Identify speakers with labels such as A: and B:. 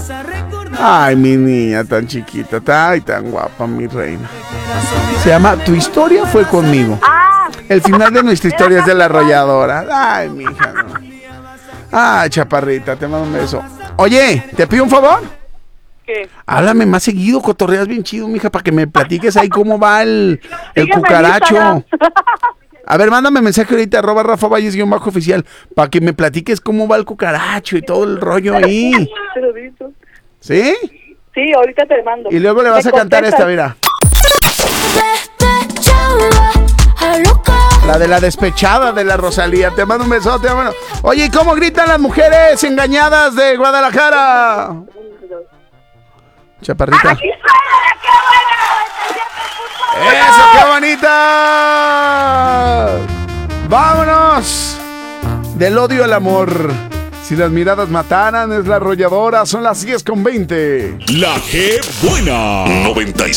A: Ay, mi niña tan chiquita, tan guapa, mi reina. Se llama Tu historia fue conmigo. El final de nuestra historia es de la arrolladora. Ay, mi hija, no. Ay, chaparrita, te mando un beso. Oye, ¿te pido un favor?
B: ¿Qué?
A: Háblame más seguido, cotorreas bien chido, mija, para que me platiques ahí cómo va el cucaracho. A ver, mándame mensaje ahorita, @Rafa Valles_oficial, para que me platiques cómo va el cucaracho y todo el rollo ahí. ¿Sí?
B: Sí, ahorita te mando.
A: Y luego le vas a cantar esta, mira. La de la despechada de la Rosalía. Te mando un besote, bueno. Oye, ¿cómo gritan las mujeres engañadas de Guadalajara? Chaparrita.
B: ¡Aquí suena! ¡Qué buena!
A: ¡Eso, qué bonita! ¡Vámonos! Del odio al amor. Si las miradas mataran, es la arrolladora. Son las 10:20.
C: La que buena. 96.